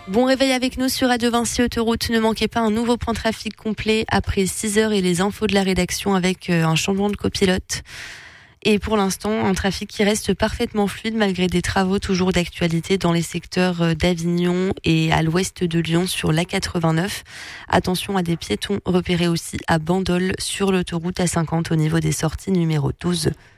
Bon réveil avec nous sur Radio Vinci Autoroute. Ne manquez pas un nouveau point trafic complet après 6h et les infos de la rédaction avec un changement de copilote. Et pour l'instant, un trafic qui reste parfaitement fluide malgré des travaux toujours d'actualité dans les secteurs d'Avignon et à l'ouest de Lyon sur l'A89. Attention à des piétons repérés aussi à Bandol sur l'autoroute A50 au niveau des sorties numéro 12.